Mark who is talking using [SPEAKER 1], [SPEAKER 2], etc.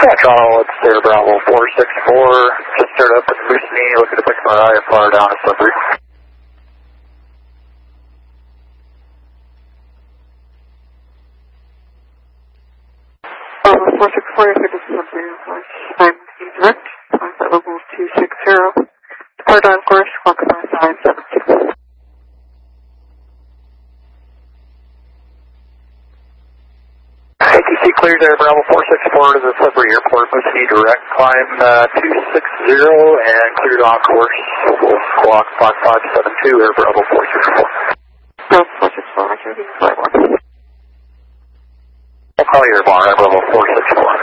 [SPEAKER 1] Toronto, it's Air Bravo 464. Just started up at Moosonee, looking to fix my IFR down at Sudbury.
[SPEAKER 2] Bravo 464, your service is Sudbury Airport. I'm direct, flight level 260. Depart on course, clock 5972.
[SPEAKER 1] ATC clears Air Bravo 464 to the Sudbury Airport, Moosonee direct, climb 260 and cleared on course, squawk 5572, Air Bravo 464.
[SPEAKER 2] Bravo 464, Roger, you can fly one.
[SPEAKER 1] I'll call you tomorrow, Air Bravo 464.